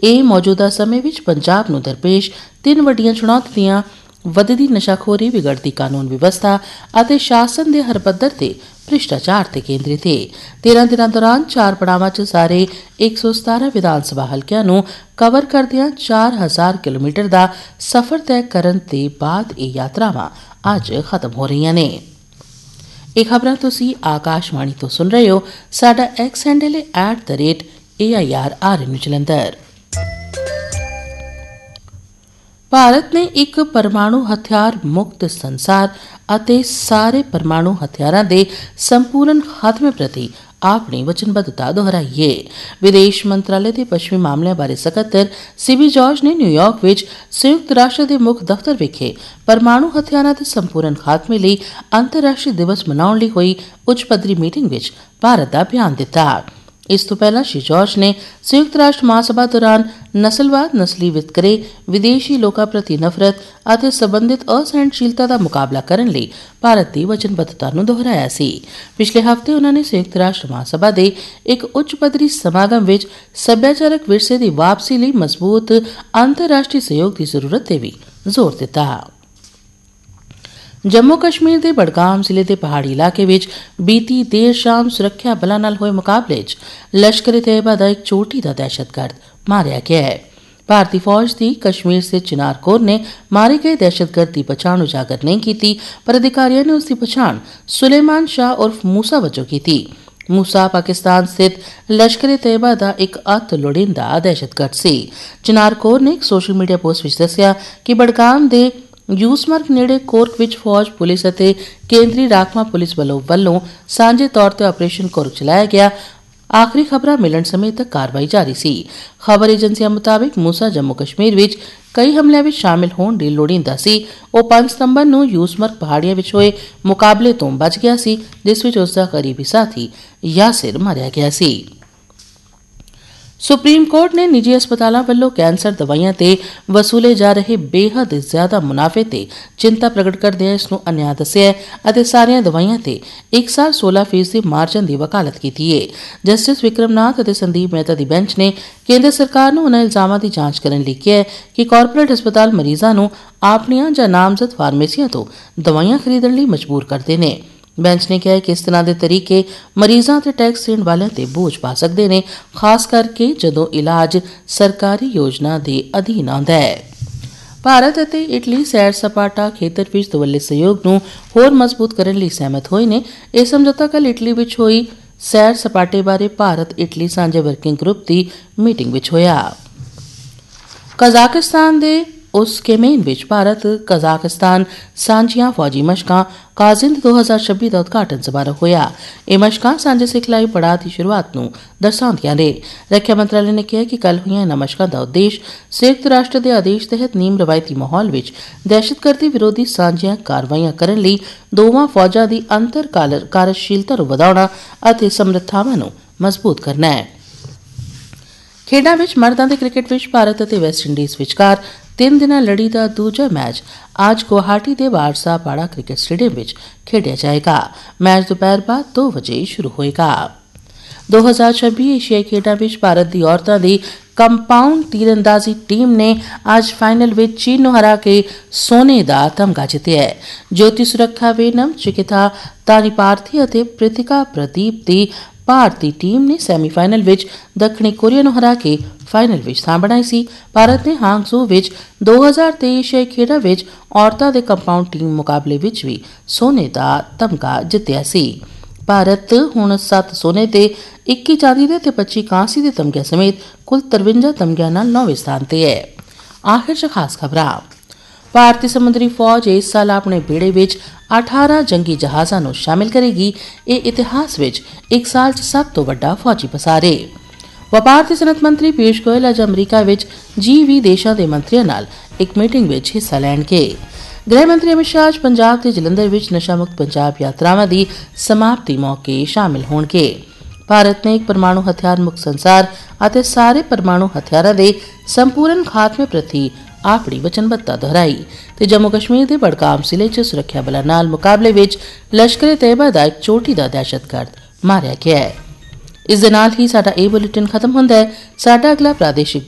ਇਹ ਮੌਜੂਦਾ ਸਮੇਂ ਵਿੱਚ ਪੰਜਾਬ ਨੂੰ ਦਰਪੇਸ਼ 3 ਵੱਡੀਆਂ ਚੁਣੌਤੀਆਂ ਵਧਦੀ ਨਸ਼ਾਖੋਰੀ, ਵਿਗੜਦੀ ਕਾਨੂੰਨ ਵਿਵਸਥਾ ਅਤੇ ਸ਼ਾਸਨ ਦੇ ਹਰ ਪੱਧਰ ਤੇ ਭ੍ਰਿਸ਼ਟਾਚਾਰ ਤੇ ਕੇਂਦਰਿਤ ਹੈ। 13 ਦਿਨਾਂ ਦੌਰਾਨ 4 ਪੜਾਵਾਂ 'ਚ ਸਾਰੇ 117 ਵਿਧਾਨ ਸਭਾ ਹਲਕਿਆਂ ਨੂੰ ਕਵਰ ਕਰਦਿਆਂ 4000 ਕਿਲੋਮੀਟਰ ਦਾ ਸਫ਼ਰ ਤੈਅ ਕਰਨ ਦੇ ਬਾਅਦ ਇਹ ਯਾਤਰਾਵਾਂ ਅੱਜ ਖਤਮ ਹੋ ਰਹੀਆਂ ਨੇ। ਇਹ ਖਬਰਾਂ ਤੁਸੀਂ ਆਕਾਸ਼ਵਾਣੀ ਤੋਂ ਸੁਣ ਰਹੇ ਹੋ। ਸਾਡਾ ਐਕਸ ਹੈਂਡਲ ਹੈ @AIRRN ਜਲੰਧਰ। ਭਾਰਤ ਨੇ ਇੱਕ ਪਰਮਾਣੂ ਹਥਿਆਰ ਮੁਕਤ ਸੰਸਾਰ ਅਤੇ ਸਾਰੇ ਪਰਮਾਣੂ ਹਥਿਆਰਾਂ ਦੇ ਸੰਪੂਰਨ ਖਾਤਮੇ ਪ੍ਰਤੀ ਆਪਣੀ ਵਚਨਬੱਧਤਾ ਦੁਹਰਾਈ ਹੈ। ਵਿਦੇਸ਼ ਮੰਤਰਾਲੇ ਦੇ ਪੱਛਮੀ ਮਾਮਲਿਆਂ ਬਾਰੇ ਸਕੱਤਰ ਸੀਬੀ ਜਾਰਜ ਨੇ ਨਿਊਯਾਰਕ ਵਿੱਚ ਸੰਯੁਕਤ ਰਾਸ਼ਟਰ ਦੇ ਮੁੱਖ ਦਫ਼ਤਰ ਵਿਖੇ ਪਰਮਾਣੂ ਹਥਿਆਰਾਂ ਦੇ ਸੰਪੂਰਨ ਖਾਤਮੇ ਲਈ ਅੰਤਰਰਾਸ਼ਟਰੀ ਦਿਵਸ ਮਨਾਉਣ ਲਈ ਹੋਈ ਉੱਚ ਪੱਧਰੀ ਮੀਟਿੰਗ ਵਿੱਚ ਭਾਰਤ ਦਾ ਬਿਆਨ ਦਿੱਤਾ। ਇਸ ਤੋਂ ਪਹਿਲਾਂ ਸ਼੍ਰੀ ਜਾਰਜ ਨੇ ਸੰਯੁਕਤ ਰਾਸ਼ਟਰ ਮਹਾਸਭਾ ਦੌਰਾਨ ਨਸਲਵਾਦ, ਨਸਲੀ ਵਿਤਕਰੇ, ਵਿਦੇਸ਼ੀ ਲੋਕਾਂ ਪ੍ਰਤੀ ਨਫ਼ਰਤ ਅਤੇ ਸੰਬੰਧਿਤ ਅਸਹਿਣਸ਼ੀਲਤਾ ਦਾ ਮੁਕਾਬਲਾ ਕਰਨ ਲਈ ਭਾਰਤ ਦੀ ਵਚਨਬੱਧਤਾ ਨੂੰ ਦੁਹਰਾਇਆ ਸੀ। ਪਿਛਲੇ ਹਫ਼ਤੇ ਉਨ੍ਹਾਂ ਨੇ ਸੰਯੁਕਤ ਰਾਸ਼ਟਰ ਮਹਾਸਭਾ ਦੇ ਇੱਕ ਉੱਚ ਪੱਧਰੀ ਸਮਾਗਮ ਵਿੱਚ ਸੱਭਿਆਚਾਰਕ ਵਿਰਸੇ ਦੀ ਵਾਪਸੀ ਲਈ ਮਜ਼ਬੂਤ ਅੰਤਰਰਾਸ਼ਟਰੀ ਸਹਿਯੋਗ ਦੀ ਜ਼ਰੂਰਤ ਤੇ ਵੀ ਜ਼ੋਰ ਦਿੱਤਾ। ਜੰਮੂ ਕਸ਼ਮੀਰ ਦੇ ਬਡਗਾਮ ਜ਼ਿਲ੍ਹੇ ਦੇ ਪਹਾੜੀ ਇਲਾਕੇ ਵਿੱਚ ਬੀਤੀ ਦੇਰ ਸ਼ਾਮ ਸੁਰੱਖਿਆ ਬਲਾਂ ਨਾਲ ਹੋਏ ਮੁਕਾਬਲੇ 'ਚ ਲਸ਼ਕਰ-ਏ-ਤੈਯਬਾ ਦਾ ਇੱਕ ਚੋਟੀ ਦਾ ਦਹਿਸ਼ਤਗਰਦ ਮਾਰਿਆ ਗਿਆ ਹੈ। ਭਾਰਤੀ ਫੌਜ ਦੀ ਕਸ਼ਮੀਰ ਸਥਿਤ ਚਿਨਾਰ ਕੋਰ ਨੇ ਮਾਰੇ ਗਏ ਦਹਿਸ਼ਤਗਰਦ ਦੀ ਪਛਾਣ ਉਜਾਗਰ ਨਹੀਂ ਕੀਤੀ, ਪਰ ਅਧਿਕਾਰੀਆਂ ਨੇ ਉਸ ਦੀ ਪਛਾਣ ਸੁਲੇਮਾਨ ਸ਼ਾਹ ਉਰਫ ਮੂਸਾ ਵਜੋਂ ਕੀਤੀ। ਮੂਸਾ ਪਾਕਿਸਤਾਨ ਸਥਿਤ ਲਸ਼ਕਰ-ਏ-ਤੈਯਬਾ ਦਾ ਇੱਕ ਅੱਤ ਲੋੜੀਂਦਾ ਦਹਿਸ਼ਤਗਰਦ ਸੀ। ਚਿਨਾਰ ਕੋਰ ਨੇ ਇੱਕ ਸੋਸ਼ਲ ਮੀਡੀਆ ਪੋਸਟ ਵਿੱਚ ਦੱਸਿਆ ਕਿ ਬਡਗਾਮ ਦੇ ਯੂਸਮਰਗ ਨੇੜੇ ਕੋਰਕ ਵਿੱਚ ਫੌਜ, ਪੁਲਿਸ ਅਤੇ ਕੇਂਦਰੀ ਰਾਖਵਾਂ ਪੁਲਿਸ ਵੱਲੋਂ ਸਾਂਝੇ ਤੌਰ ਤੇ ਆਪਰੇਸ਼ਨ ਕੋਰਕ ਚਲਾਇਆ ਗਿਆ। ਆਖਰੀ ਖਬਰਾਂ ਮਿਲਣ ਸਮੇਂ ਤੱਕ ਕਾਰਵਾਈ ਜਾਰੀ ਸੀ। ਖਬਰ ਏਜੰਸੀਆਂ ਮੁਤਾਬਿਕ ਮੂਸਾ ਜੰਮੂ ਕਸ਼ਮੀਰ ਵਿੱਚ ਕਈ ਹਮਲਿਆਂ ਵਿੱਚ ਸ਼ਾਮਿਲ ਹੋਣ ਦੀ ਲੋੜੀਂਦਾ ਸੀ। ਉਹ 5 ਸਤੰਬਰ ਨੂੰ ਯੂਸਮਰਗ ਪਹਾੜੀਆਂ ਵਿੱਚ ਹੋਏ ਮੁਕਾਬਲੇ ਤੋਂ ਬਚ ਗਿਆ ਸੀ, ਜਿਸ ਵਿੱਚ ਉਸ ਦਾ ਕਰੀਬੀ ਸਾਥੀ ਯਾਸਿਰ ਮਾਰਿਆ ਗਿਆ ਸੀ। ਸੁਪਰੀਮ ਕੋਰਟ ਨੇ ਨਿੱਜੀ ਹਸਪਤਾਲਾਂ ਵੱਲੋਂ ਕੈਂਸਰ ਦਵਾਈਆਂ ਤੇ ਵਸੂਲੇ ਜਾ ਰਹੇ ਬੇਹੱਦ ਜ਼ਿਆਦਾ ਮੁਨਾਫੇ ਤੇ ਚਿੰਤਾ ਪ੍ਰਗਟ ਕਰਦਿਆਂ ਇਸ ਨੂੰ ਅਨਿਆਂ ਦੱਸਿਆ ਅਤੇ ਸਾਰੀਆਂ ਦਵਾਈਆਂ ਤੇ 1 ਸਾਲ 16% ਮਾਰਜਨ ਦੀ ਵਕਾਲਤ ਕੀਤੀ ਹੈ। ਜਸਟਿਸ ਵਿਕਰਮਨਾਥ ਅਤੇ ਸੰਦੀਪ ਮਹਿਤਾ ਦੀ ਬੈਂਚ ਨੇ ਕੇਂਦਰ ਸਰਕਾਰ ਨੂੰ ਉਨ੍ਹਾਂ ਇਲਜ਼ਾਮਾਂ ਦੀ ਜਾਂਚ ਕਰਨ ਲਈ ਕਿਹਾ ਕਿ ਕਾਰਪੋਰੇਟ ਹਸਪਤਾਲ ਮਰੀਜ਼ਾਂ ਨੂੰ ਆਪਣੀਆਂ ਜਾਂ ਨਾਮਜ਼ਦ ਫਾਰਮੇਸੀਆਂ ਤੋਂ ਦਵਾਈਆਂ ਖਰੀਦਣ ਲਈ ਮਜਬੂਰ ਕਰਦੇ ਨੇ। ਬੈਂਚ ਨੇ ਕਿਹਾ ਕਿ ਇਸ ਤਰ੍ਹਾਂ ਦੇ ਤਰੀਕੇ ਮਰੀਜ਼ਾਂ ਤੇ ਟੈਕਸ ਦੇਣ ਵਾਲਿਆਂ ਤੇ ਬੋਝ ਪਾ ਸਕਦੇ ਨੇ, ਖਾਸ ਕਰਕੇ ਜਦੋਂ ਇਲਾਜ ਸਰਕਾਰੀ ਯੋਜਨਾ ਦੇ ਅਧੀਨ ਆਉਂਦਾ ਹੈ। ਭਾਰਤ ਅਤੇ ਇਟਲੀ ਸੈਰ ਸਪਾਟਾ ਖੇਤਰ ਵਿੱਚ ਦੁਵੱਲੇ ਸਹਿਯੋਗ ਨੂੰ ਹੋਰ ਮਜ਼ਬੂਤ ਕਰਨ ਲਈ ਸਹਿਮਤ ਹੋਏ ਨੇ। ਇਹ ਸਮਝੌਤਾ ਕੱਲ੍ਹ ਇਟਲੀ ਵਿੱਚ ਹੋਈ ਸੈਰ ਸਪਾਟੇ ਬਾਰੇ ਭਾਰਤ ਇਟਲੀ ਸਾਂਝੇ ਵਰਕਿੰਗ ਗਰੁੱਪ ਦੀ ਮੀਟਿੰਗ ਵਿੱਚ ਹੋਇਆ। ਕਜ਼ਾਕਿਸਤਾਨ ਦੇ ਉਸਕੇਮੇਨ ਵਿੱਚ ਭਾਰਤ ਕਜ਼ਾਕਿਸਤਾਨ ਸਾਂਝੀਆਂ ਫੌਜੀ ਮਸ਼ਕਾਂ ਕਾਜ਼ਿੰਦ 2026 ਦਾ ਉਦਘਾਟਨ ਸਮਾਰੋਹ ਹੋਇਆ। ਇਹ ਮਸ਼ਕਾਂ ਸਾਂਝੇ ਸਿਖਲਾਈ ਪੜਾਅ ਦੀ ਸ਼ੁਰੂਆਤ ਨੂੰ ਦਰਸਾਉਂਦੀਆਂ ਨੇ। ਰੱਖਿਆ ਮੰਤਰਾਲੇ ਨੇ ਕਿਹਾ ਕਿ ਕੱਲ੍ਹ ਹੋਈਆਂ ਇਨ੍ਹਾਂ ਮਸ਼ਕਾਂ ਦਾ ਉਦੇਸ਼ ਸੰਯੁਕਤ ਰਾਸ਼ਟਰ ਦੇ ਆਦੇਸ਼ ਤਹਿਤ ਨੀਮ ਰਵਾਇਤੀ ਮਾਹੌਲ ਵਿੱਚ ਦਹਿਸ਼ਤਗਰਦੀ ਵਿਰੋਧੀ ਸਾਂਝੀਆਂ ਕਾਰਵਾਈਆਂ ਕਰਨ ਲਈ ਦੋਵਾਂ ਫੌਜਾਂ ਦੀ ਅੰਤਰ ਕਾਰਜਸ਼ੀਲਤਾ ਨੂੰ ਵਧਾਉਣਾ ਅਤੇ ਸਮਰੱਥਾਵਾਂ ਨੂੰ ਮਜ਼ਬੂਤ ਕਰਨਾ ਹੈ। ਖੇਡਾਂ ਵਿੱਚ ਮਰਦਾਂ ਦੇ ਕ੍ਰਿਕਟ ਵਿੱਚ ਭਾਰਤ ਅਤੇ ਵੈਸਟਇੰਡੀਜ਼ ਵਿਚਕਾਰ 3 ਦਿਨਾਂ ਲੜੀ ਦਾ ਦੂਜਾ ਮੈਚ ਅੱਜ ਗੁਵਾਹਾਟੀ ਦੇ ਵਾਰਸਾ ਪਾੜਾ ਕ੍ਰਿਕਟ ਸਟੇਡੀਅਮ ਵਿੱਚ ਖੇਡਿਆ ਜਾਏਗਾ। ਮੈਚ ਦੁਪਹਿਰ ਬਾਅਦ 2 ਵਜੇ ਸ਼ੁਰੂ ਹੋਏਗਾ। 2026 ਏਸ਼ੀਆਈ ਖੇਡਾਂ ਵਿੱਚ ਭਾਰਤ ਦੀ ਔਰਤਾਂ ਦੀ ਕੰਪਾਊਂਡ ਤੀਰਅੰਦਾਜ਼ੀ ਟੀਮ ਨੇ ਅੱਜ ਫਾਈਨਲ ਵਿੱਚ ਚੀਨ ਨੂੰ ਹਰਾ ਕੇ ਸੋਨੇ ਦਾ ਤਮਗਾ ਜਿੱਤਿਆ ਹੈ। ਜੋਤੀ ਸੁਰੱਖਿਆ ਵੇਨਮ, ਚਿਕਿਤਾ ਤਾਨੀਪਾਰਥੀ ਅਤੇ ਪ੍ਰਿਤਿਕਾ ਪ੍ਰਦੀਪ ਦੀ ਭਾਰਤੀ ਟੀਮ ਨੇ ਸੈਮੀਫਾਈਨਲ ਵਿੱਚ ਦੱਖਣੀ ਕੋਰੀਆ ਨੂੰ ਹਰਾ ਕੇ ਫਾਈਨਲ ਵਿੱਚ ਥਾਂ ਬਣਾਈ ਸੀ। ਭਾਰਤ ਨੇ ਹਾਂਗਜ਼ੋ ਵਿੱਚ 2023 ਏਸ਼ੀਆਈ ਖੇਡਾਂ ਵਿੱਚ ਔਰਤਾਂ ਦੇ ਕੰਪਾਊਂਡ ਟੀਮ ਮੁਕਾਬਲੇ ਵਿੱਚ ਵੀ ਸੋਨੇ ਦਾ ਤਮਗਾ ਜਿੱਤਿਆ ਸੀ। ਭਾਰਤ ਹੁਣ 7 ਸੋਨੇ ਤੇ 21 ਚਾਂਦੀ ਦੇ ਤੇ 25 ਕਾਂਸੀ ਦੇ ਤਮਗਿਆਂ ਸਮੇਤ ਕੁੱਲ 53 ਤਮਗਿਆਂ ਨਾਲ 9ਵੇਂ ਸਥਾਨ ਤੇ ਹੈ। ਆਖਿਰ 'ਚ ਖਾਸ ਖਬਰਾਂ। ਭਾਰਤੀ ਸਮੁੰਦਰੀ ਫੌਜ ਇਸ ਸਾਲ ਆਪਣੇ ਬੇੜੇ ਵਿੱਚ 18 ਜੰਗੀ ਜਹਾਜ਼ਾਂ ਨੂੰ ਸ਼ਾਮਿਲ ਕਰੇਗੀ। ਇਹ ਇਤਿਹਾਸ ਵਿੱਚ ਇੱਕ ਸਾਲ 'ਚ ਸਭ ਤੋਂ ਵੱਡਾ ਫੌਜੀ ਪਸਾਰ ਹੈ। ਵਪਾਰ ਤੇ ਸਨਅਤ ਮੰਤਰੀ ਪੀਯੂਸ਼ ਗੋਇਲ ਅੱਜ ਅਮਰੀਕਾ ਵਿੱਚ G20 ਦੇਸ਼ਾਂ ਦੇ ਮੰਤਰੀਆਂ ਨਾਲ ਇੱਕ ਮੀਟਿੰਗ ਵਿੱਚ ਹਿੱਸਾ ਲੈਣਗੇ। ਗ੍ਰਹਿ ਮੰਤਰੀ ਅਮਿਤ ਸ਼ਾਹ ਅੱਜ ਪੰਜਾਬ ਤੇ ਜਲੰਧਰ ਵਿੱਚ ਨਸ਼ਾ ਮੁਕਤ ਪੰਜਾਬ ਯਾਤਰਾਵਾਂ ਦੀ ਸਮਾਪਤੀ ਮੌਕੇ ਸ਼ਾਮਿਲ ਹੋਣਗੇ। ਭਾਰਤ ਨੇ ਇੱਕ ਪਰਮਾਣੂ ਹਥਿਆਰ ਮੁਕਤ ਸੰਸਾਰ ਅਤੇ ਸਾਰੇ ਪਰਮਾਣੂ ਹਥਿਆਰਾਂ ਦੇ ਸੰਪੂਰਨ ਖਾਤਮੇ ਪ੍ਰਤੀ ਆਪਣੀ ਵਚਨਬੱਧਤਾ ਦੁਹਰਾਈ ਤੇ ਜੰਮੂ ਕਸ਼ਮੀਰ ਦੇ ਬਡਗਾਮ ਜ਼ਿਲ੍ਹੇ 'ਚ ਸੁਰੱਖਿਆ ਬਲਾਂ ਨਾਲ ਮੁਕਾਬਲੇ ਵਿੱਚ ਲਸ਼ਕਰ-ਏ-ਤੈਯਬਾ ਦਾ ਇੱਕ ਚੋਟੀ ਦਾ ਦਹਿਸ਼ਤਗਰਦ ਮਾਰਿਆ ਗਿਆ ਹੈ। ਇਸ ਦੇ ਨਾਲ ਹੀ ਸਾਡਾ ਇਹ ਬੁਲੇਟਿਨ ਖਤਮ ਹੁੰਦਾ ਹੈ। ਸਾਡਾ ਅਗਲਾ ਪ੍ਰਾਦੇਸ਼ਿਕ